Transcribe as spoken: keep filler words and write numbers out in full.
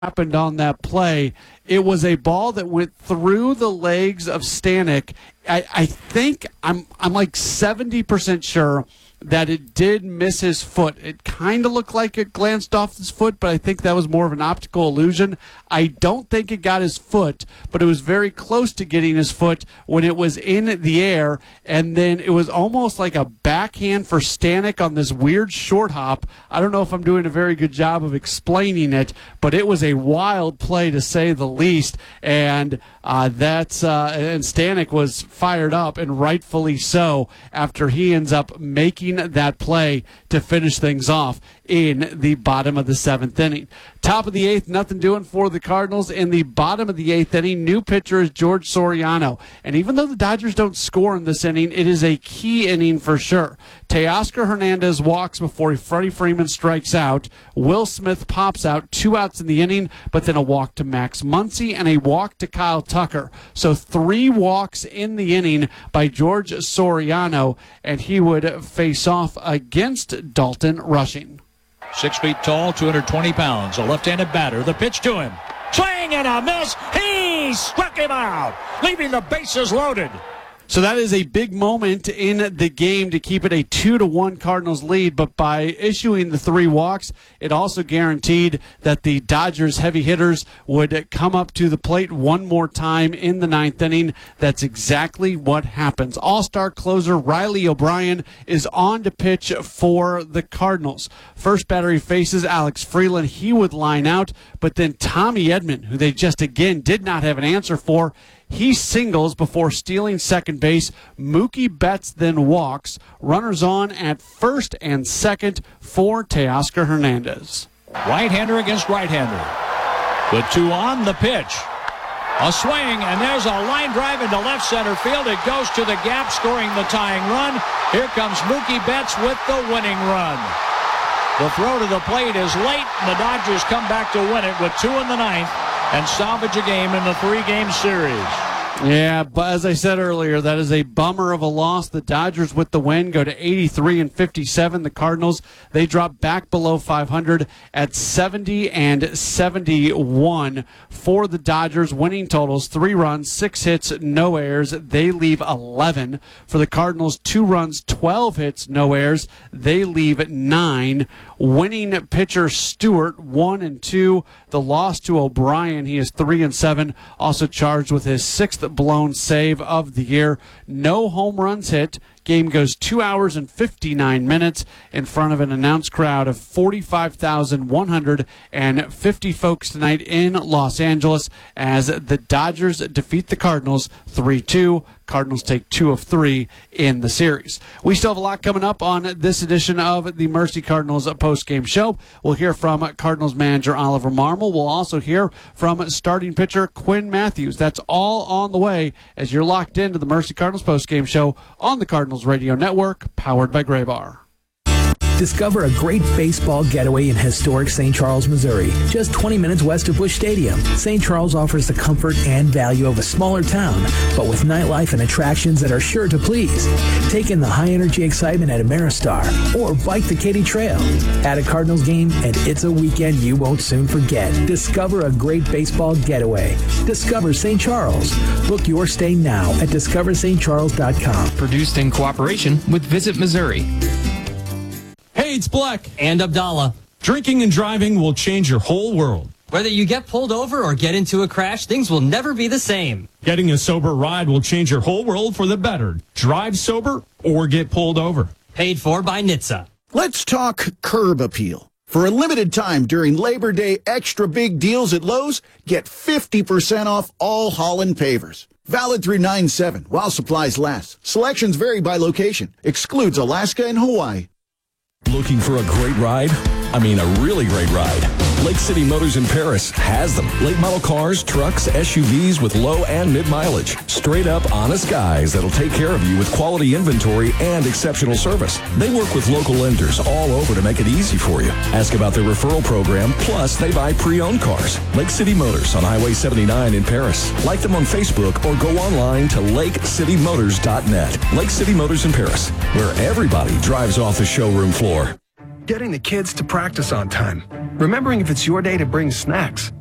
happened on that play. It was a ball that went through the legs of Stanek. I, I think I'm I'm like seventy percent sure that it did miss his foot. It kind of looked like it glanced off his foot, but I think that was more of an optical illusion. I don't think it got his foot, but it was very close to getting his foot when it was in the air, and then it was almost like a backhand for Stanek on this weird short hop. I don't know if I'm doing a very good job of explaining it, but it was a wild play to say the least, and uh, that's uh, and Stanek was fired up, and rightfully so, after he ends up making that play to finish things off in the bottom of the seventh inning. Top of the eighth, nothing doing for the Cardinals. In the bottom of the eighth inning, new pitcher is George Soriano. And even though the Dodgers don't score in this inning, it is a key inning for sure. Teoscar Hernandez walks before Freddie Freeman strikes out. Will Smith pops out, two outs in the inning, but then a walk to Max Muncy and a walk to Kyle Tucker. So three walks in the inning by George Soriano, and he would face off against Dalton Rushing. Six feet tall, two hundred twenty pounds, a left-handed batter. The pitch to him. Swing and a miss. He struck him out, leaving the bases loaded. So that is a big moment in the game to keep it a two to one Cardinals lead, but by issuing the three walks, it also guaranteed that the Dodgers heavy hitters would come up to the plate one more time in the ninth inning. That's exactly what happens. All-star closer Riley O'Brien is on to pitch for the Cardinals. First batter he faces Alex Freeland. He would line out, but then Tommy Edman, who they just again did not have an answer for, he singles before stealing second base. Mookie Betts then walks. Runners on at first and second for Teoscar Hernandez. Right-hander against right-hander. With two on, the pitch. A swing, and there's a line drive into left center field. It goes to the gap, scoring the tying run. Here comes Mookie Betts with the winning run. The throw to the plate is late, and the Dodgers come back to win it with two in the ninth and salvage a game in the three-game series. Yeah, but as I said earlier, that is a bummer of a loss. The Dodgers with the win go to eighty-three and fifty-seven. The Cardinals, they drop back below five hundred at seventy and seventy-one for the Dodgers. Winning totals, three runs, six hits, no errors. They leave eleven. For the Cardinals, two runs, twelve hits, no errors. They leave nine. Winning pitcher Stewart, one and two. The loss to O'Brien, he is three and seven. Also charged with his sixth blown save of the year. No home runs hit. Game goes two hours and fifty-nine minutes in front of an announced crowd of forty-five thousand one hundred fifty folks tonight in Los Angeles as the Dodgers defeat the Cardinals three two. Cardinals take two of three in the series. We still have a lot coming up on this edition of the Mercy Cardinals post-game show. We'll hear from Cardinals manager Oliver Marmol. We'll also hear from starting pitcher Quinn Matthews. That's all on the way as you're locked into the Mercy Cardinals post-game show on the Cardinals Radio Network, powered by Graybar. Discover a great baseball getaway in historic Saint Charles, Missouri. Just twenty minutes west of Busch Stadium, Saint Charles offers the comfort and value of a smaller town, but with nightlife and attractions that are sure to please. Take in the high-energy excitement at Ameristar or bike the Katy Trail. At a Cardinals game, and it's a weekend you won't soon forget. Discover a great baseball getaway. Discover Saint Charles. Book your stay now at discover st charles dot com. Produced in cooperation with Visit Missouri. Hey, it's Black. And Abdallah. Drinking and driving will change your whole world. Whether you get pulled over or get into a crash, things will never be the same. Getting a sober ride will change your whole world for the better. Drive sober or get pulled over. Paid for by N H T S A. Let's talk Curb Appeal. For a limited time during Labor Day extra big deals at Lowe's, get fifty percent off all Holland pavers. Valid through nine seven while supplies last. Selections vary by location. Excludes Alaska and Hawaii. Looking for a great ride? I mean, a really great ride. Lake City Motors in Paris has them. Late model cars, trucks, S U Vs with low and mid mileage. Straight up honest guys that'll take care of you with quality inventory and exceptional service. They work with local lenders all over to make it easy for you. Ask about their referral program, plus they buy pre-owned cars. Lake City Motors on Highway seventy-nine in Paris. Like them on Facebook or go online to lake city motors dot net. Lake City Motors in Paris, where everybody drives off the showroom floor. Getting the kids to practice on time. Remembering if it's your day to bring snacks.